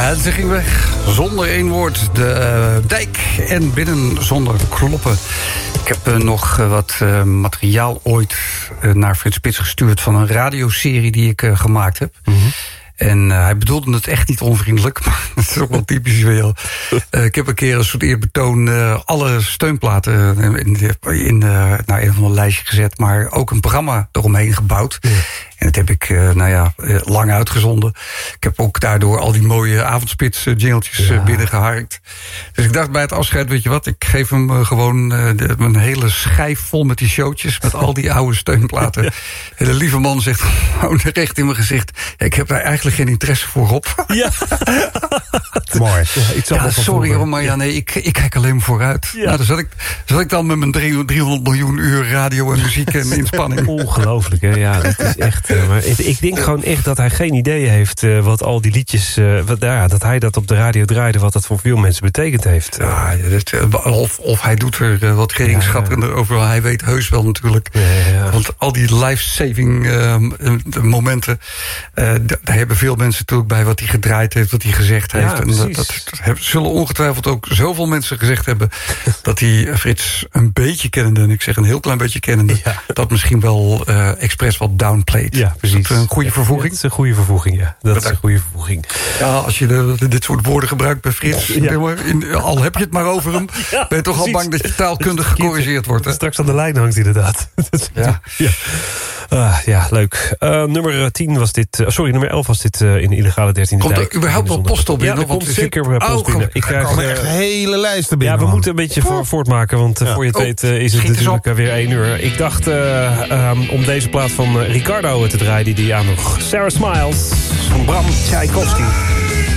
En ze ging weg zonder één woord. De dijk en binnen zonder kloppen. Ik heb nog wat materiaal ooit naar Frits Spits gestuurd... van een radioserie die ik gemaakt heb. Mm-hmm. En hij bedoelde het echt niet onvriendelijk, maar dat is ook wel typisch weer. Ik heb een keer een soort eerbetoon alle steunplaten in een van een lijstje gezet... maar ook een programma eromheen gebouwd. Ja. En dat heb ik lang uitgezonden. Ik heb ook daardoor al die mooie avondspits jingletjes binnengeharkt. Dus ik dacht bij het afscheid, weet je wat... ik geef hem gewoon een hele schijf vol met die showtjes... met al die oude steunplaten. Ja. En de lieve man zegt gewoon recht in mijn gezicht... ik heb daar eigenlijk geen interesse voor op. Ja. Mooi. Ja, sorry hoor, maar ik kijk alleen maar vooruit. Ja. Nou, dan zat ik dan met mijn 300 miljoen uur radio en muziek en inspanning. Ongelooflijk, hè? Ja, dat is echt... maar ik denk gewoon echt dat hij geen idee heeft... wat al die liedjes... dat hij dat op de radio draaide... wat dat voor veel mensen betekend heeft. Ja, of hij doet er wat geringschap over. Hij weet heus wel natuurlijk. Ja. Want al die life-saving momenten... daar hebben veel mensen natuurlijk bij wat hij gedraaid heeft... wat hij gezegd heeft. Ja, en dat zullen ongetwijfeld ook zoveel mensen gezegd hebben... dat hij Frits een beetje kennende... en ik zeg een heel klein beetje kennende... dat misschien wel expres wat downplayed. Ja, precies. Is dat een goede vervoeging? Dat is een goede vervoeging, ja. Dat is een goede vervoeging. Ja, als je dit soort woorden gebruikt bij Frits... al heb je het maar over hem... ben je toch al bang dat je taalkundig gecorrigeerd wordt. Hè? Straks aan de lijn hangt inderdaad. Ja, leuk. Nummer 10 was dit... nummer 11 was dit in de illegale 13e dijk. Komt er überhaupt wel post op binnen? Ja, er komt zeker post binnen. Ik krijg echt hele lijsten binnen. Ja, we moeten een beetje voortmaken, want voor je het weet is het natuurlijk weer 1 uur. Ik dacht om deze plaat van Ricardo te draaien die aan nog. Sarah Smiles van Bram Tchaikovsky.